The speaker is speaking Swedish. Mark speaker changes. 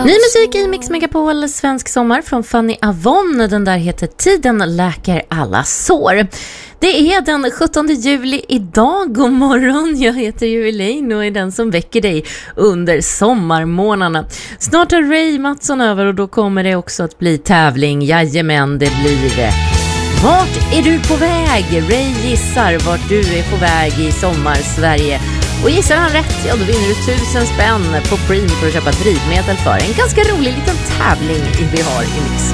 Speaker 1: Ny musik i Mix Megapol, svensk sommar från Fanny Avon. Den där heter Tiden läker alla sår. Det är den 17 juli idag. God morgon, jag heter ju Elaine och är den som väcker dig under sommarmånaderna. Snart är Ray Mattsson över och då kommer det också att bli tävling. Jajamän, det blir det. Vart är du på väg? Ray gissar vart du är på väg i sommar-Sverige. Och gissar han rätt, ja då vinner du 1000 spänn på Preem för att köpa drivmedel för. En ganska rolig liten tävling vi har i Mix